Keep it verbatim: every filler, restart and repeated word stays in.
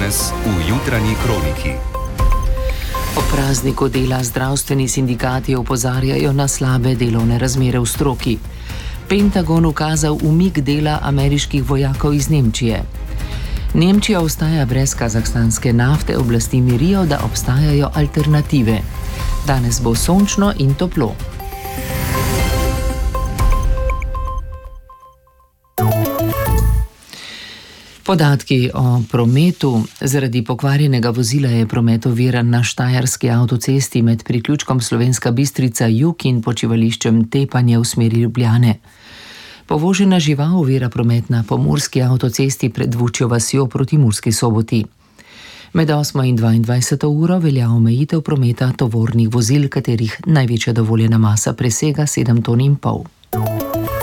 danes v jutranji kroniki. O prazniku dela zdravstveni sindikati opozarjajo na slabe delovne razmere v stroki. Pentagon ukazal umik dela ameriških vojakov iz Nemčije. Nemčija ostaja brez kazahstanske nafte, oblasti mirijo, da obstajajo alternative. Danes bo sončno in toplo. Podatki o prometu. Zaradi pokvarjenega vozila je promet oviran na Štajerski avtocesti med priključkom Slovenska Bistrica jug in počivališčem Tepanje v smeri Ljubljane. Povožena žival ovira promet na Pomurski avtocesti pred Vučjo vasjo proti Murski Soboti. Med osmo in dvaindvajseto uro velja omejitev prometa tovornih vozil, katerih največja dovoljena masa presega sedem ton in pol.